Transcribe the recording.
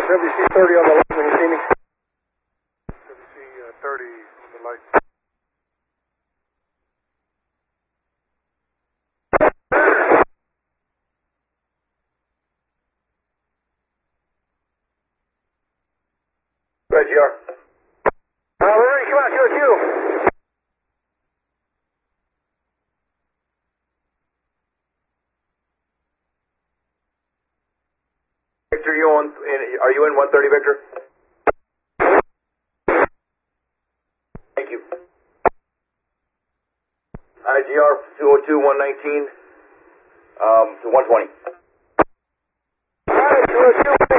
WC-30 on the light when you see me. WC-30 on the light. Go ahead, GR. We're ready to come out, QQ. Victor, are you in 130, Victor? Thank you. IGR 202, 119, to 120. 202,